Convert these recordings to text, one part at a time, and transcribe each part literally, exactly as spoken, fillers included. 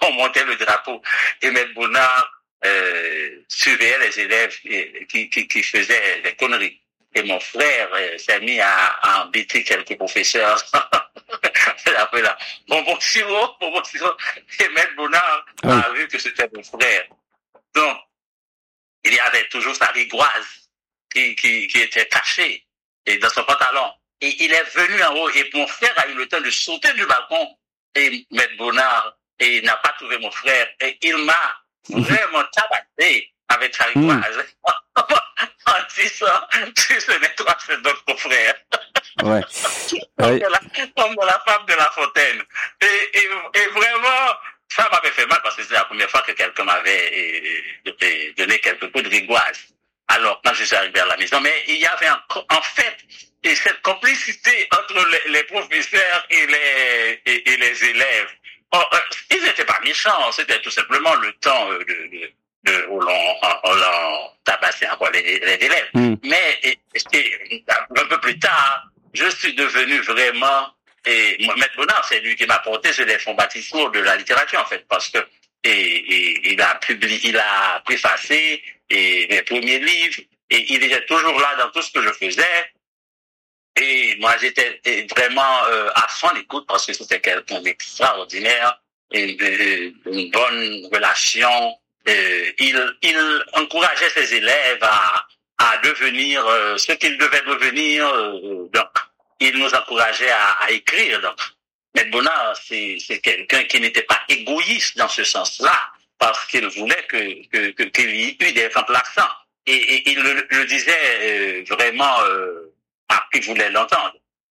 on montait le drapeau. Et Maître Bonnard euh, surveillait les élèves qui, qui, qui faisaient des conneries. Et mon frère euh, s'est mis à, à embêter quelques professeurs. Après là, bonbon sirop, bonbon sirop. Et Maître Bonnard oui. a vu que c'était mon frère. Donc, il y avait toujours sa rigoise qui, qui, qui était cachée et dans son pantalon. Et il est venu en haut et mon frère a eu le temps de sauter du balcon et Maître Bonnard et il n'a pas trouvé mon frère. Et il m'a vraiment tabassé avec sa rigoise. Mm. En disant, si ce n'est toi, c'est notre frère. Ouais. comme, ouais. De la, comme de la femme de La Fontaine. Et, et, et vraiment, ça m'avait fait mal parce que c'était la première fois que quelqu'un m'avait et, et donné quelques coups de rigoise. Alors, quand je suis arrivé à la maison, mais il y avait en, en fait et cette complicité entre les, les professeurs et les, et, et les élèves. Oh, euh, ils n'étaient pas méchants, c'était tout simplement le temps de, de, de où l'on, on l'on tabassait encore les, les élèves. Mm. Mais et, et, un peu plus tard, je suis devenu vraiment, et Maître Bonnard, c'est lui qui m'a porté sur les fonds baptismaux de la littérature, en fait, parce que et, et, il a publié, il a préfacé et les premiers livres, et il était toujours là dans tout ce que je faisais. Et moi, j'étais vraiment euh, à son écoute parce que c'était quelqu'un d'extraordinaire, et, et, une bonne relation. Et, il, il encourageait ses élèves à, à devenir euh, ce qu'ils devaient devenir. Euh, donc, il nous encourageait à, à écrire. Donc, Maître Bonnard, c'est, c'est quelqu'un qui n'était pas égoïste dans ce sens-là, parce qu'il voulait que, que, que, qu'il y ait eu des remplaçants. Et, et il le, le disait euh, vraiment... Euh, Ah, il voulait l'entendre.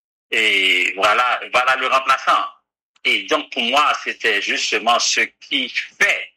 Et voilà, voilà le remplaçant. Et donc, pour moi, c'était justement ce qui fait,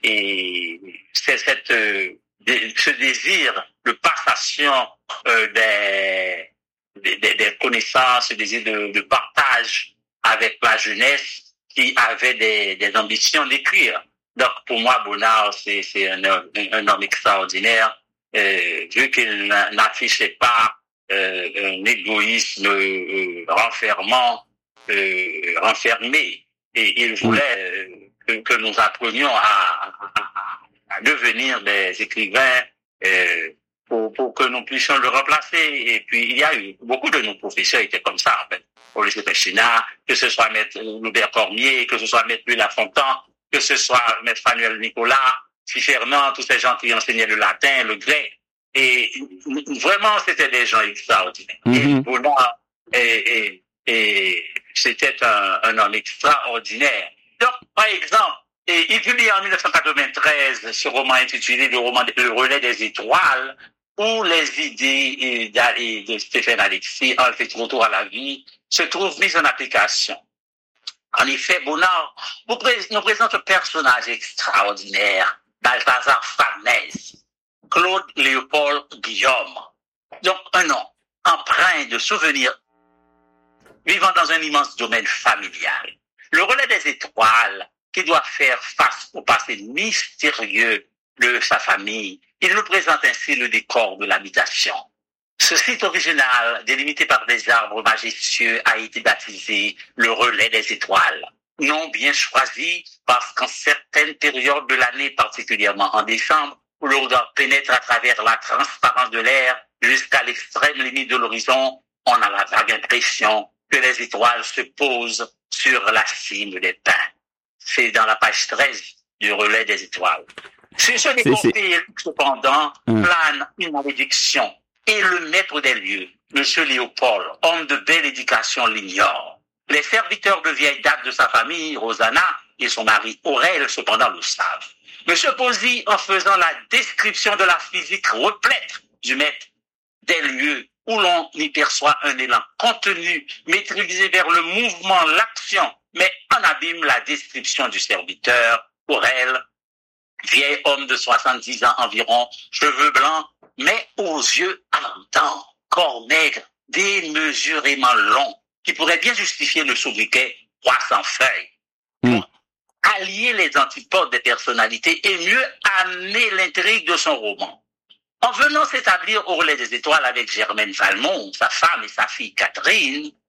et c'est cette, euh, ce désir de passation euh, des, des, des connaissances, ce désir de, de partage avec la jeunesse qui avait des, des ambitions d'écrire. Donc, pour moi, Bonnard, c'est, c'est un, un, un homme extraordinaire, euh, vu qu'il n'affichait pas Euh, un égoïsme euh, renfermant, euh, renfermé. Et il voulait euh, que, que nous apprenions à, à, à devenir des écrivains euh, pour, pour que nous puissions le remplacer. Et puis, il y a eu beaucoup de nos professeurs étaient comme ça, en fait. Au lycée Pechina, que ce soit Maître Loubert Cormier, que ce soit Maître Louis Lafontaine, que ce soit Maître Fanuel Nicolas, F. Fernand, tous ces gens qui enseignaient le latin, le grec. Et vraiment, c'était des gens extraordinaires. Mm-hmm. Et Bonnard, et, et, et c'était un, un homme extraordinaire. Donc, par exemple, et il publie en dix-neuf cent quatre-vingt-treize ce roman intitulé Le roman Le relais des étoiles, où les idées de Stéphane Alexis, en fait retour à la vie, se trouvent mises en application. En effet, Bonnard nous présente un personnage extraordinaire, Balthazar Farnèse, Claude Léopold Guillaume. Donc, un nom empreint de souvenirs, vivant dans un immense domaine familial. Le relais des étoiles, qui doit faire face au passé mystérieux de sa famille. Il nous présente ainsi le décor de l'habitation. Ce site original, délimité par des arbres majestueux, a été baptisé le relais des étoiles. Nom bien choisi parce qu'en certaines périodes de l'année, particulièrement en décembre, où l'odeur pénètre à travers la transparence de l'air jusqu'à l'extrême limite de l'horizon, on a la vague impression que les étoiles se posent sur la cime des pins. C'est dans la page treize du relais des étoiles. Sur ce décompté, cependant, hum. plane une malédiction. Et le maître des lieux, M. Léopold, homme de belle éducation, l'ignore. Les serviteurs de vieille date de sa famille, Rosanna, et son mari Aurel, cependant, le savent. M. Posy, en faisant la description de la physique replète du maître des lieux, où l'on y perçoit un élan contenu, maîtrisé vers le mouvement, l'action, mais en abîme la description du serviteur, Aurel, vieil homme de soixante-dix ans environ, cheveux blancs, mais aux yeux ardents, corps maigre, démesurément long, qui pourrait bien justifier le sobriquet roi sans feuilles. Mmh. Allier les antipodes des personnalités et mieux amener l'intrigue de son roman. En venant s'établir au relais des étoiles avec Germaine Valmont, sa femme et sa fille Catherine,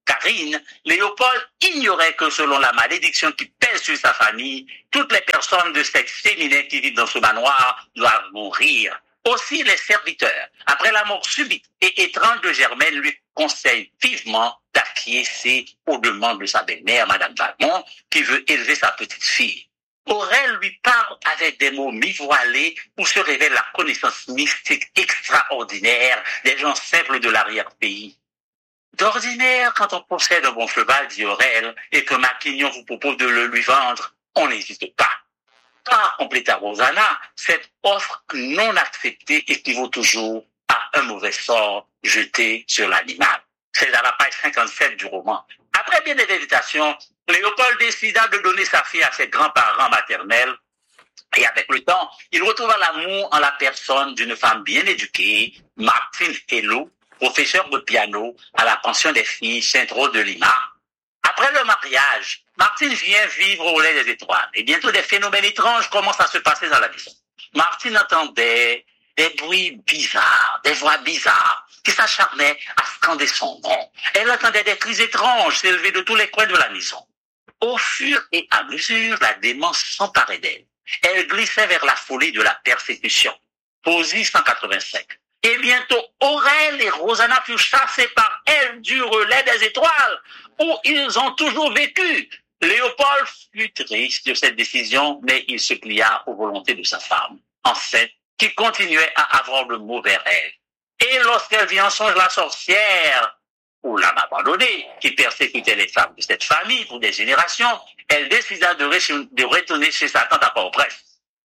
Karine, Léopold ignorait que selon la malédiction qui pèse sur sa famille, toutes les personnes de sexe féminin qui vivent dans ce manoir doivent mourir. Aussi les serviteurs, après la mort subite et étrange de Germaine, lui conseillent vivement d'acquiescer aux demandes de sa belle-mère, Madame Valmont, qui veut élever sa petite fille. Aurèle lui parle avec des mots mi-voilés où se révèle la connaissance mystique extraordinaire des gens simples de l'arrière-pays. D'ordinaire, quand on possède un bon cheval, dit Aurèle, et que Maquignon vous propose de le lui vendre, on n'hésite pas. Car, compléta Rosanna, cette offre non acceptée équivaut toujours à un mauvais sort jeté sur l'animal. C'est dans la page cinquante-sept du roman. Après bien des hésitations, Léopold décida de donner sa fille à ses grands-parents maternels. Et avec le temps, il retrouva l'amour en la personne d'une femme bien éduquée, Martine Hello, professeur de piano à la pension des filles Saint-Rose de Lima. Après le mariage, Martine vient vivre au lait des étoiles. Et bientôt, des phénomènes étranges commencent à se passer dans la maison. Martine entendait des bruits bizarres, des voix bizarres, qui s'acharnaient à scander son nom. Elle entendait des cris étranges s'élever de tous les coins de la maison. Au fur et à mesure, la démence s'emparait d'elle. Elle glissait vers la folie de la persécution. Poésie cent quatre-vingt-cinq. Et bientôt, Aurèle et Rosanna furent chassés par elle du relais des étoiles, où ils ont toujours vécu. Léopold fut triste de cette décision, mais il se plia aux volontés de sa femme, enceinte, qui continuait à avoir le mauvais rêve. Et lorsqu'elle vit en songe la sorcière, ou l'âme abandonnée, qui persécutait les femmes de cette famille pour des générations, elle décida de, re- de retourner chez sa tante à Port-au-Prince.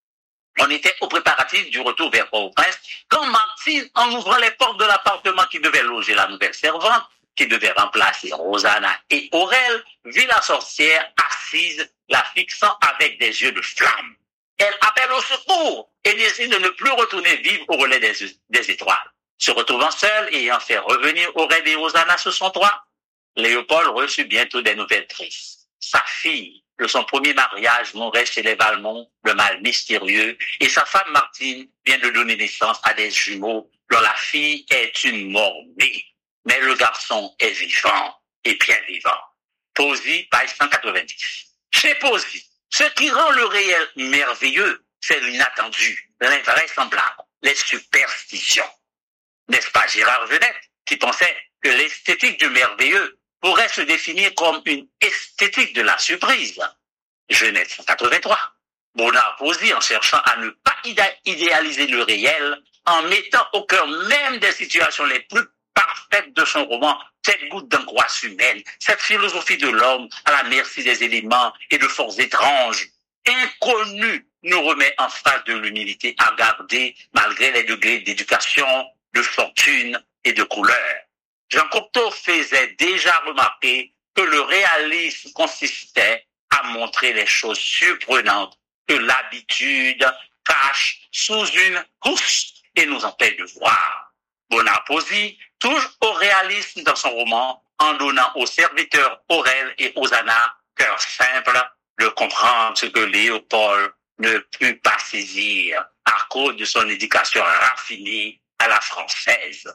On était au préparatif du retour vers Port-au-Prince quand Martine, en ouvrant les portes de l'appartement qui devait loger la nouvelle servante, qui devait remplacer Rosanna et Aurèle, vit la sorcière assise, la fixant avec des yeux de flamme. Elle appelle au secours et décide de ne plus retourner vivre au relais des, des étoiles. Se retrouvant seul et ayant fait revenir Aurèle et Rosanna sur son toit, Léopold reçut bientôt des nouvelles tristes. Sa fille, de son premier mariage, mourait chez les Valmont, le mal mystérieux, et sa femme Martine vient de donner naissance à des jumeaux dont la fille est une mort-née. Mais le garçon est vivant et bien vivant. Poésie, page cent quatre-vingt-dix. Chez Poésie, ce qui rend le réel merveilleux, c'est l'inattendu, l'invraisemblable, les superstitions. N'est-ce pas Gérard Genette qui pensait que l'esthétique du merveilleux pourrait se définir comme une esthétique de la surprise? Genette cent quatre-vingt-trois. Bonnard Poésie en cherchant à ne pas idéaliser le réel, en mettant au cœur même des situations les plus parfaites de son roman, cette goutte d'angoisse humaine, cette philosophie de l'homme à la merci des éléments et de forces étranges, inconnues, nous remet en face de l'humilité à garder malgré les degrés d'éducation, de fortune et de couleur. Jean Cocteau faisait déjà remarquer que le réalisme consistait à montrer les choses surprenantes que l'habitude cache sous une couche et nous empêche de voir. Bonnard Poésie touche au réalisme dans son roman en donnant aux serviteurs Aurèle et Rosanna cœur simple de comprendre ce que Léopold ne put pas saisir à cause de son éducation raffinée à la française.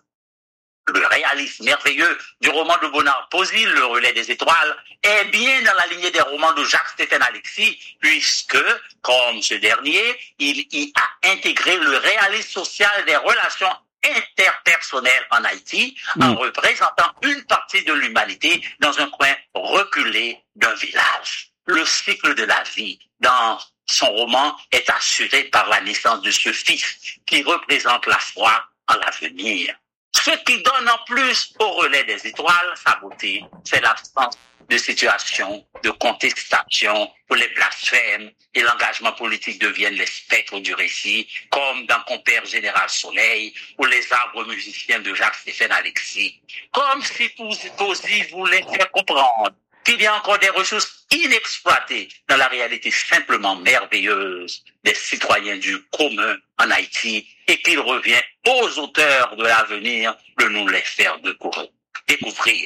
Le réalisme merveilleux du roman de Bonnard Poésie, Le Relais des Étoiles, est bien dans la lignée des romans de Jacques-Stéphane Alexis, puisque, comme ce dernier, il y a intégré le réalisme social des relations interpersonnelles en Haïti, mmh. en représentant une partie de l'humanité dans un coin reculé d'un village. Le cycle de la vie dans son roman est assuré par la naissance de ce fils qui représente la foi en l'avenir. Ce qui donne en plus au relais des étoiles sa beauté, c'est l'absence de situation, de contestation où les blasphèmes et l'engagement politique deviennent les spectres du récit, comme dans Compère Général Soleil ou Les arbres musiciens de Jacques-Stéphane Alexis. Comme si Poésie voulait faire comprendre qu'il y a encore des ressources inexploitées dans la réalité simplement merveilleuse des citoyens du commun en Haïti et qu'il revient aux auteurs de l'avenir de nous les faire découvrir.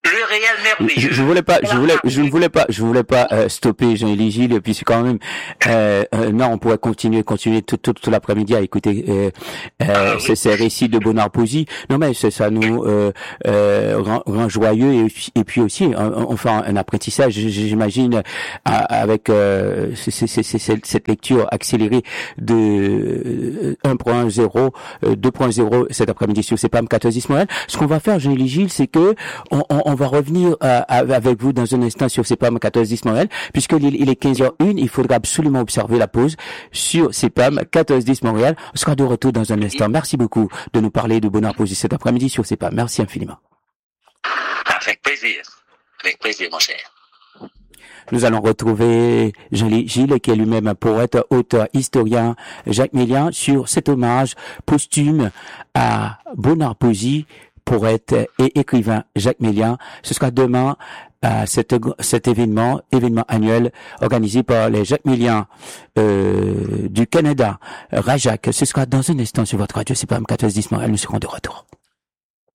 le réel merveilleux. Je, je voulais pas, je voulais, je ne voulais pas, je voulais pas euh, stopper Jean-Élie Gilles, et puis c'est quand même, euh, euh, non, on pourrait continuer, continuer tout, tout, tout l'après-midi à écouter euh, euh, Ah, oui. ces, ces récits de Bonard-Posy. Non, mais ça, ça nous euh, euh, rend, rend joyeux, et, et puis aussi, on, on fait un, un apprentissage, j'imagine, avec euh, c'est, c'est, c'est, c'est, cette lecture accélérée de un point zéro, deux point zéro cet après-midi sur C P A M quatorze dix Montréal. Ce qu'on va faire, Jean-Élie Gilles, c'est que on, on, on va revenir euh, avec vous dans un instant sur C P A M quatorze dix Montréal, puisque il est quinze heures une, il faudra absolument observer la pause sur C P A M quatorze dix Montréal. On sera de retour dans un instant. Merci beaucoup de nous parler de Bonard-Posy cet après-midi sur C P A M. Merci infiniment. Avec plaisir. Avec plaisir, mon cher. Nous allons retrouver Jean-Élie Gilles, qui est lui-même un poète, auteur, historien, Jacques Mélian, sur cet hommage posthume à Bonard-Posy, poète et écrivain Jacques Mélian. Ce sera demain à cet, cet événement, événement annuel organisé par les Jacques Mélian euh, du Canada, Rajac. Ce sera dans un instant sur votre radio C P A M quatorze dix Montréal. Nous serons de retour.